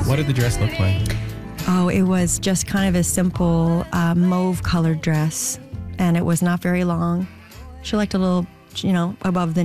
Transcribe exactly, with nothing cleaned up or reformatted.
What did the dress look like? Oh, it was just kind of a simple uh, mauve-colored dress, and it was not very long. She liked a little, you know, above the